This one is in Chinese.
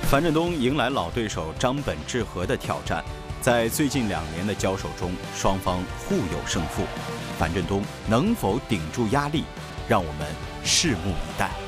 樊振东迎来老对手张本智和的挑战，在最近2年的交手中，双方互有胜负。樊振东能否顶住压力，让我们拭目以待。